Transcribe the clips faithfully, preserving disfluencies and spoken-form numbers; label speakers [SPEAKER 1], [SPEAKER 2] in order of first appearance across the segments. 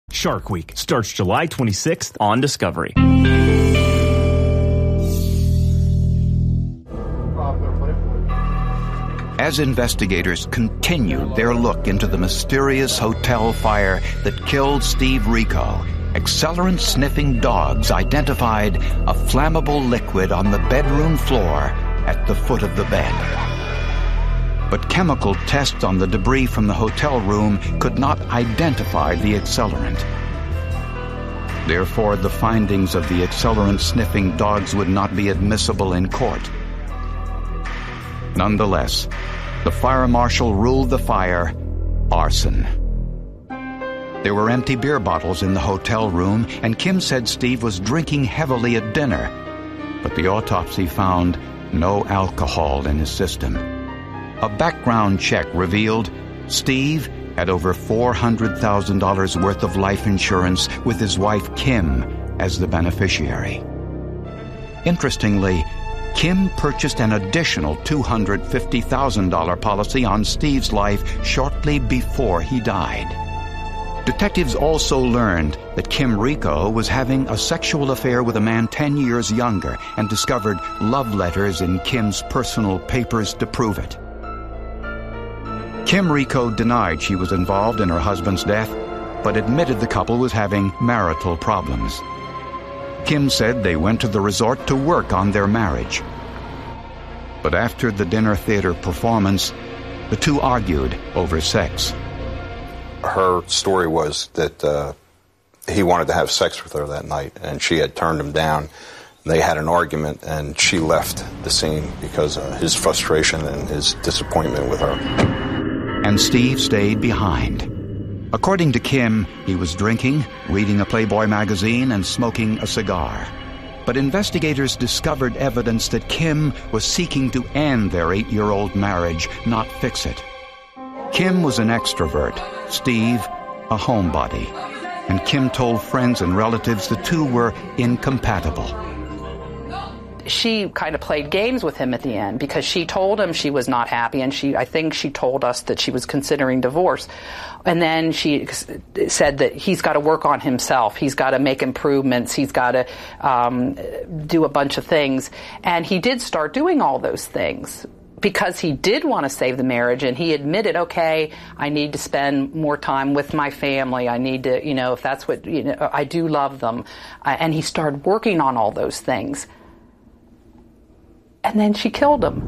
[SPEAKER 1] Shark Week starts July twenty-sixth on Discovery.
[SPEAKER 2] As investigators continued their look into the mysterious hotel fire that killed Steve Rico, accelerant-sniffing dogs identified a flammable liquid on the bedroom floor at the foot of the bed. But chemical tests on the debris from the hotel room could not identify the accelerant. Therefore, the findings of the accelerant-sniffing dogs would not be admissible in court. Nonetheless, the fire marshal ruled the fire arson. There were empty beer bottles in the hotel room, and Kim said Steve was drinking heavily at dinner, but the autopsy found no alcohol in his system. A background check revealed Steve had over four hundred thousand dollars worth of life insurance with his wife Kim as the beneficiary. Interestingly, Kim purchased an additional two hundred fifty thousand dollars policy on Steve's life shortly before he died. Detectives also learned that Kim Rico was having a sexual affair with a man ten years younger and discovered love letters in Kim's personal papers to prove it. Kim Rico denied she was involved in her husband's death, but admitted the couple was having marital problems. Kim said they went to the resort to work on their marriage. But after the dinner theater performance, the two argued over sex.
[SPEAKER 3] Her story was that uh, he wanted to have sex with her that night, and she had turned him down. They had an argument, and she left the scene because of his frustration and his disappointment with her.
[SPEAKER 2] And Steve stayed behind. According to Kim, he was drinking, reading a Playboy magazine, and smoking a cigar. But investigators discovered evidence that Kim was seeking to end their eight-year-old marriage, not fix it. Kim was an extrovert, Steve a homebody, and Kim told friends and relatives the two were incompatible.
[SPEAKER 4] She kind of played games with him at the end because she told him she was not happy, and she I think she told us that she was considering divorce. And then she said that he's got to work on himself. He's got to make improvements. He's got to um, do a bunch of things. And he did start doing all those things because he did want to save the marriage, and he admitted, okay, I need to spend more time with my family. I need to, you know, if that's what, you know, I do love them. Uh, and he started working on all those things. And then she killed him.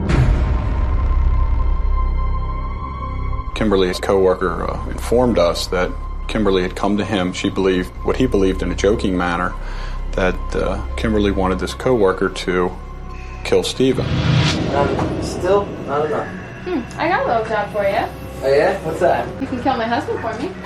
[SPEAKER 5] Kimberly's co-worker uh, informed us that Kimberly had come to him. She believed, what he believed in a joking manner, that uh, Kimberly wanted this co-worker to kill Stephen.
[SPEAKER 6] Um, still, I don't know.
[SPEAKER 7] Hmm, I got a little job for you.
[SPEAKER 6] Oh yeah? What's that?
[SPEAKER 7] You can kill my husband for me.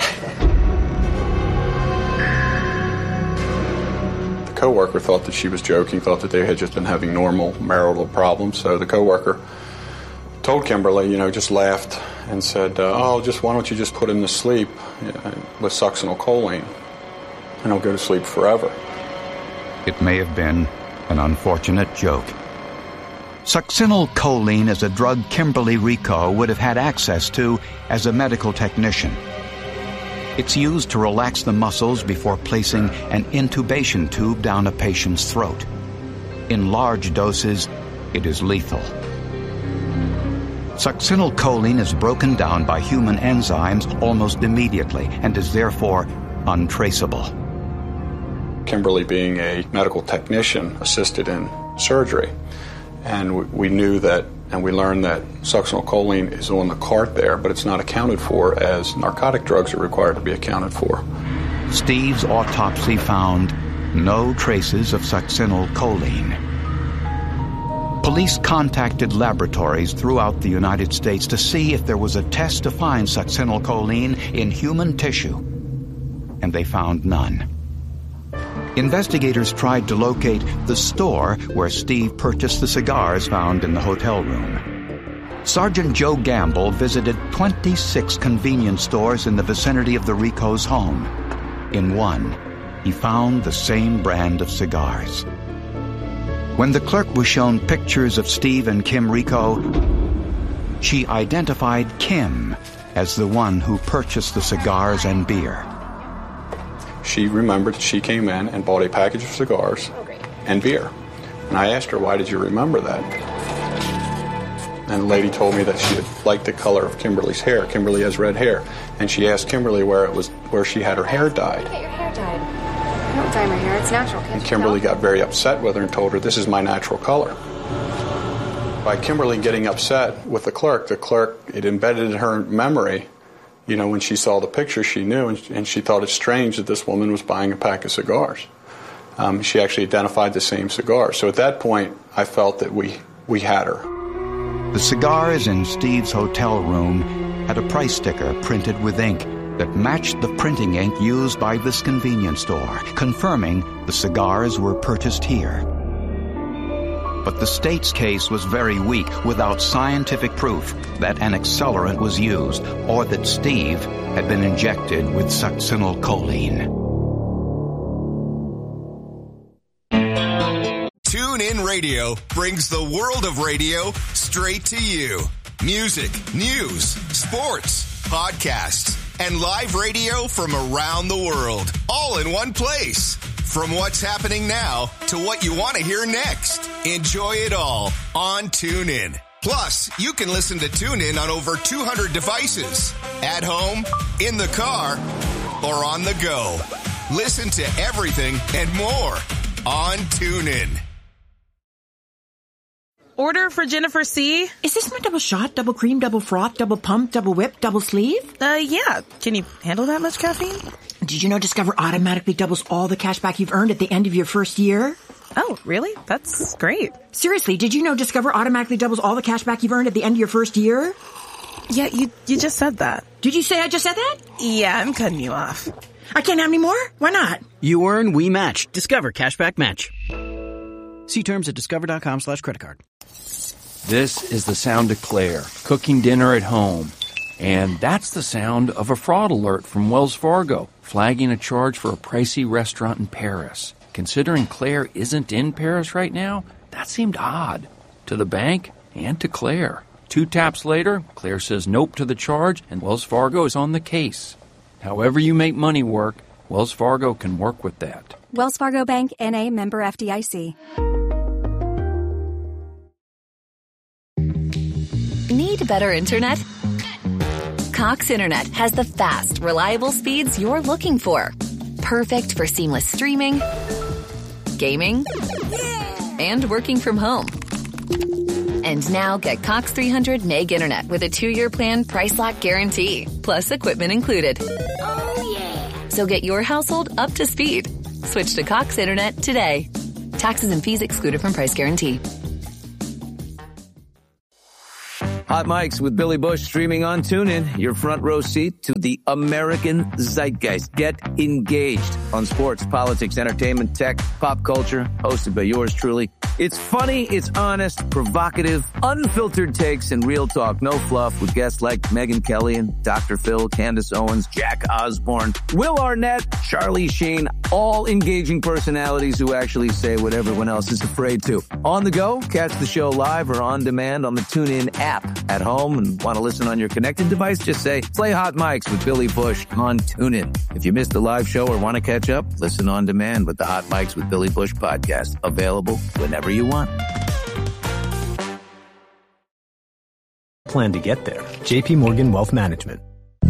[SPEAKER 5] The co-worker thought that she was joking, thought that they had just been having normal marital problems. So the co-worker told Kimberly, you know, just laughed and said, uh, oh, just why don't you just put him to sleep with succinylcholine, and he'll go to sleep forever.
[SPEAKER 2] It may have been an unfortunate joke. Succinylcholine is a drug Kimberly Rico would have had access to as a medical technician. It's used to relax the muscles before placing an intubation tube down a patient's throat. In large doses, it is lethal. Succinylcholine is broken down by human enzymes almost immediately and is therefore untraceable.
[SPEAKER 5] Kimberly, being a medical technician, assisted in surgery. And we knew that, and we learned that succinylcholine is on the cart there, but it's not accounted for as narcotic drugs are required to be accounted for.
[SPEAKER 2] Steve's autopsy found no traces of succinylcholine. Police contacted laboratories throughout the United States to see if there was a test to find succinylcholine in human tissue, and they found none. Investigators tried to locate the store where Steve purchased the cigars found in the hotel room. Sergeant Joe Gamble visited twenty-six convenience stores in the vicinity of the Rico's home. In one, he found the same brand of cigars. When the clerk was shown pictures of Steve and Kim Rico, she identified Kim as the one who purchased the cigars and beer.
[SPEAKER 5] she remembered that she came in and bought a package of cigars
[SPEAKER 7] Oh, great.
[SPEAKER 5] and beer. And I asked her, why did you remember that? And the lady told me that she had liked the color of Kimberly's hair. Kimberly has red hair. And she asked Kimberly where it was, where she had her hair dyed.
[SPEAKER 7] Get your hair dyed. I don't dye my hair. It's natural. Can't
[SPEAKER 5] And
[SPEAKER 7] you
[SPEAKER 5] Kimberly
[SPEAKER 7] tell?
[SPEAKER 5] got very upset with her and told her, this is my natural color. By Kimberly getting upset with the clerk, the clerk, it embedded in her memory, you know, when she saw the picture, she knew, and, and she thought it strange that this woman was buying a pack of cigars. Um, she actually identified the same cigar. So at that point, I felt that we, we had her.
[SPEAKER 2] The cigars in Steve's hotel room had a price sticker printed with ink that matched the printing ink used by this convenience store, confirming the cigars were purchased here. But the state's case was very weak without scientific proof that an accelerant was used or that Steve had been injected with succinylcholine.
[SPEAKER 8] TuneIn Radio brings the world of radio straight to you. Music, news, sports, podcasts, and live radio from around the world, all in one place. From what's happening now to what you want to hear next. Enjoy it all on TuneIn. Plus, you can listen to TuneIn on over two hundred devices. At home, in the car, or on the go. Listen to everything and more on TuneIn.
[SPEAKER 9] Order for Jennifer C.
[SPEAKER 10] Is this my double shot, double cream, double froth, double pump, double whip, double sleeve?
[SPEAKER 9] Uh, yeah. Can you handle that much caffeine?
[SPEAKER 10] Did you know Discover automatically doubles all the cash back you've earned at the end of your first year?
[SPEAKER 9] Oh, really? That's great.
[SPEAKER 10] Seriously, did you know Discover automatically doubles all the cash back you've earned at the end of your first year?
[SPEAKER 9] Yeah, you you just said that.
[SPEAKER 10] Did you say I just said that?
[SPEAKER 9] Yeah, I'm cutting you off.
[SPEAKER 10] I can't have any more? Why not?
[SPEAKER 11] You earn, we match. Discover Cashback Match. See terms at discover.com slash credit card.
[SPEAKER 12] This is the sound of Claire, cooking dinner at home. And that's the sound of a fraud alert from Wells Fargo, flagging a charge for a pricey restaurant in Paris. Considering Claire isn't in Paris right now, that seemed odd. To the bank and to Claire. Two taps later, Claire says nope to the charge, and Wells Fargo is on the case. However you make money work, Wells Fargo can work with that.
[SPEAKER 13] Wells Fargo Bank, N A, member F D I C.
[SPEAKER 14] Need better internet? Cox Internet has the fast, reliable speeds you're looking for. Perfect for seamless streaming, gaming, and working from home. And now get Cox three hundred meg internet with a two-year plan price lock guarantee, plus equipment included.
[SPEAKER 13] Oh, yeah.
[SPEAKER 14] So get your household up to speed. Switch to Cox Internet today. Taxes and fees excluded from price guarantee.
[SPEAKER 15] Hot Mics with Billy Bush streaming on TuneIn. Your front row seat to the American zeitgeist. Get engaged on sports, politics, entertainment, tech, pop culture. Hosted by yours truly. It's funny, it's honest, provocative, unfiltered takes, and real talk. No fluff with guests like Megyn Kelly and Doctor Phil, Candace Owens, Jack Osborne, Will Arnett, Charlie Sheen. All engaging personalities who actually say what everyone else is afraid to. On the go, catch the show live or on demand on the TuneIn app. At home and want to listen on your connected device, just say, play Hot Mics with Billy Bush on TuneIn. If you missed the live show or want to catch up, listen on demand with the Hot Mics with Billy Bush podcast. Available whenever you want.
[SPEAKER 16] Plan to get there. J P Morgan Wealth Management.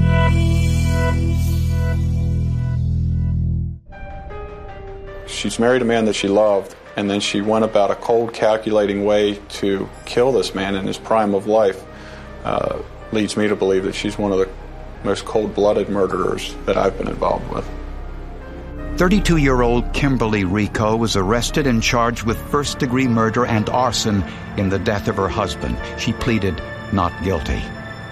[SPEAKER 5] She's married a man that she loved, and then she went about a cold, calculating way to kill this man in his prime of life. Uh, leads me to believe that she's one of the most cold-blooded murderers that I've been involved with.
[SPEAKER 2] thirty-two-year-old Kimberly Rico was arrested and charged with first-degree murder and arson in the death of her husband. She pleaded not guilty.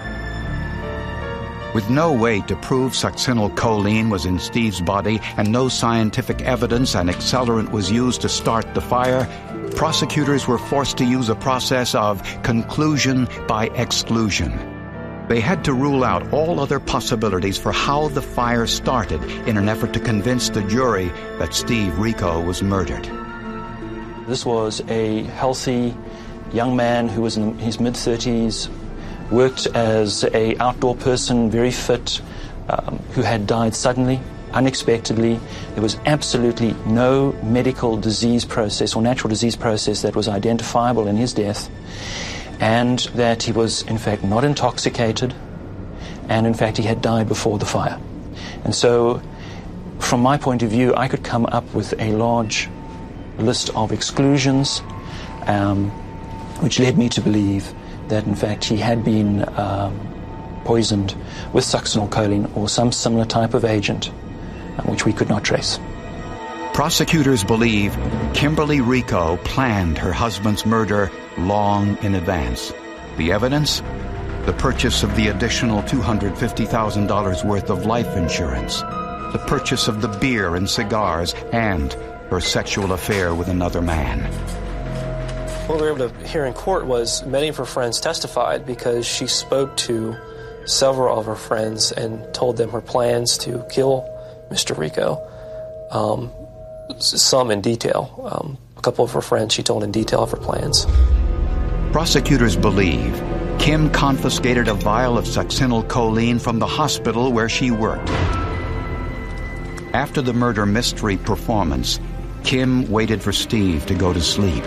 [SPEAKER 2] With no way to prove succinylcholine was in Steve's body and no scientific evidence an accelerant was used to start the fire, prosecutors were forced to use a process of conclusion by exclusion. They had to rule out all other possibilities for how the fire started in an effort to convince the jury that Steve Rico was murdered.
[SPEAKER 17] This was a healthy young man who was in his mid-thirties, worked as a outdoor person, very fit, um, who had died suddenly unexpectedly. There was absolutely no medical disease process or natural disease process that was identifiable in his death, and that he was, in fact, not intoxicated, and, in fact, he had died before the fire. And so, from my point of view, I could come up with a large list of exclusions, um, which led me to believe that, in fact, he had been um, poisoned with succinylcholine or some similar type of agent, uh, which we could not trace.
[SPEAKER 2] Prosecutors believe Kimberly Rico planned her husband's murder long in advance. The evidence? The purchase of the additional two hundred fifty thousand dollars worth of life insurance, the purchase of the beer and cigars, and her sexual affair with another man.
[SPEAKER 18] What we were able to hear in court was many of her friends testified because she spoke to several of her friends and told them her plans to kill Mister Rico, um, some in detail. Um, a couple of her friends she told in detail of her plans.
[SPEAKER 2] Prosecutors believe Kim confiscated a vial of succinylcholine from the hospital where she worked. After the murder mystery performance, Kim waited for Steve to go to sleep.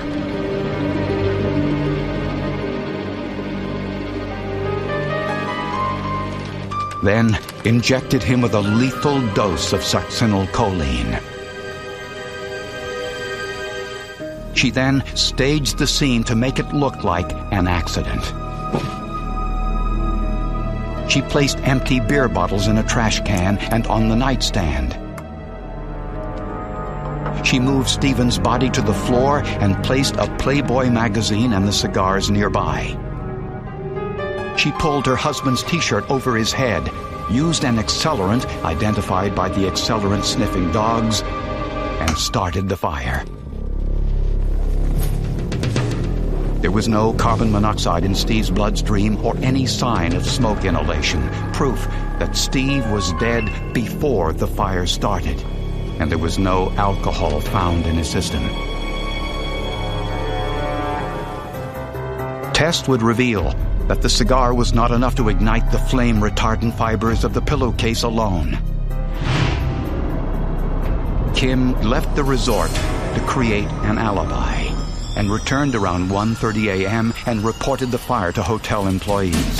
[SPEAKER 2] Then injected him with a lethal dose of succinylcholine. She then staged the scene to make it look like an accident. She placed empty beer bottles in a trash can and on the nightstand. She moved Stephen's body to the floor and placed a Playboy magazine and the cigars nearby. She pulled her husband's T-shirt over his head, used an accelerant identified by the accelerant-sniffing dogs, and started the fire. There was no carbon monoxide in Steve's bloodstream or any sign of smoke inhalation, proof that Steve was dead before the fire started, and there was no alcohol found in his system. Tests would reveal that the cigar was not enough to ignite the flame-retardant fibers of the pillowcase alone. Kim left the resort to create an alibi and returned around one thirty a.m. and reported the fire to hotel employees.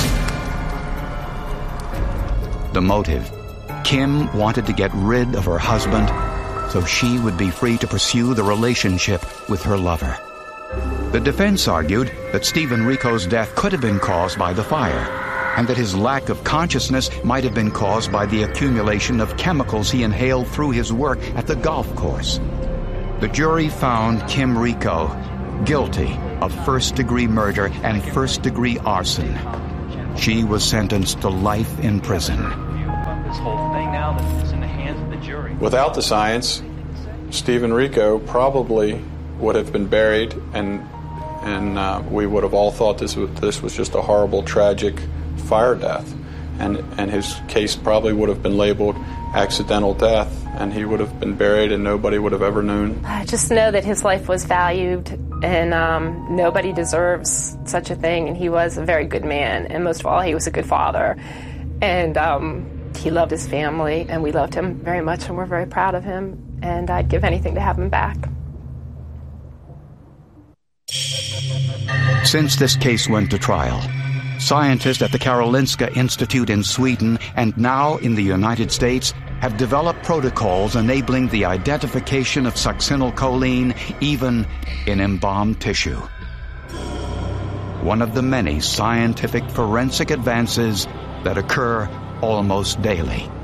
[SPEAKER 2] The motive: Kim wanted to get rid of her husband so she would be free to pursue the relationship with her lover. The defense argued that Stephen Rico's death could have been caused by the fire, and that his lack of consciousness might have been caused by the accumulation of chemicals he inhaled through his work at the golf course. The jury found Kim Rico guilty of first-degree murder and first-degree arson. She was sentenced to life in prison.
[SPEAKER 17] This whole thing now that it's in the hands of the jury.
[SPEAKER 5] Without the science, Stephen Rico probably would have been buried, and and uh, we would have all thought this was, this was just a horrible, tragic fire death. And, and his case probably would have been labeled accidental death, and he would have been buried and nobody would have ever known.
[SPEAKER 19] I just know that his life was valued, and um, nobody deserves such a thing, and he was a very good man, and most of all, he was a good father. And um, he loved his family, and we loved him very much, and we're very proud of him, and I'd give anything to have him back.
[SPEAKER 2] Since this case went to trial, scientists at the Karolinska Institute in Sweden and now in the United States have developed protocols enabling the identification of succinylcholine even in embalmed tissue. One of the many scientific forensic advances that occur almost daily.